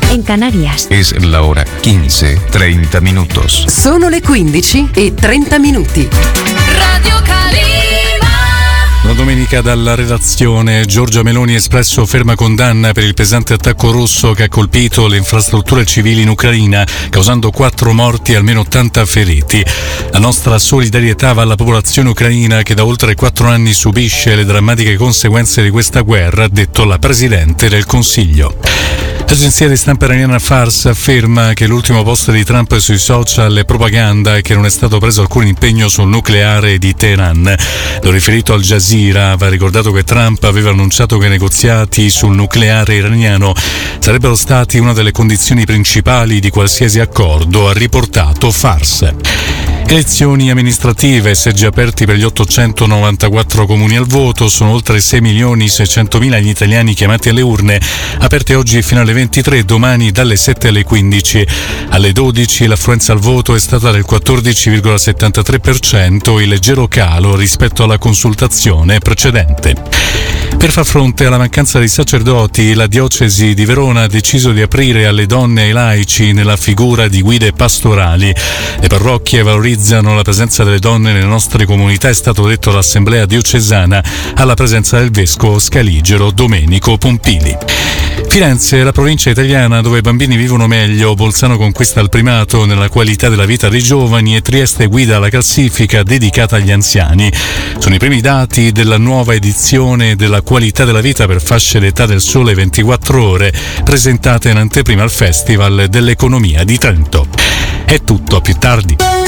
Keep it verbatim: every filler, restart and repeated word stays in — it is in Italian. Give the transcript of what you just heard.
en Canarias. Es la hora quince, treinta minutos. Sono le quindici e trenta minuti. Radio Calima. La domenica dalla redazione. Giorgia Meloni ha espresso ferma condanna per il pesante attacco russo che ha colpito le infrastrutture civili in Ucraina, causando quattro morti e almeno ottanta feriti. La nostra solidarietà va alla popolazione ucraina che da oltre quattro anni subisce le drammatiche conseguenze di questa guerra, ha detto la Presidente del Consiglio. L'agenzia di stampa iraniana Fars afferma che l'ultimo post di Trump sui social è propaganda e che non è stato preso alcun impegno sul nucleare di Teheran. L'ho riferito al Jazeera, va ricordato che Trump aveva annunciato che i negoziati sul nucleare iraniano sarebbero stati una delle condizioni principali di qualsiasi accordo, ha riportato Fars. Elezioni amministrative, seggi aperti per gli ottocentonovantaquattro comuni al voto, sono oltre sei milioni seicentomila gli italiani chiamati alle urne, aperte oggi fino alle ventitré, domani dalle sette alle quindici. Alle dodici l'affluenza al voto è stata del quattordici virgola settantatré per cento, in leggero calo rispetto alla consultazione precedente. Per far fronte alla mancanza di sacerdoti, la diocesi di Verona ha deciso di aprire alle donne e ai laici nella figura di guide pastorali. Le parrocchie valorizzano la presenza delle donne nelle nostre comunità, è stato detto all'Assemblea diocesana alla presenza del vescovo scaligero Domenico Pompili. Firenze è la provincia italiana dove i bambini vivono meglio, Bolzano conquista il primato nella qualità della vita dei giovani e Trieste guida la classifica dedicata agli anziani. Sono i primi dati della nuova edizione della qualità della vita per fasce d'età del Sole ventiquattro ore, presentate in anteprima al Festival dell'Economia di Trento. È tutto, a più tardi.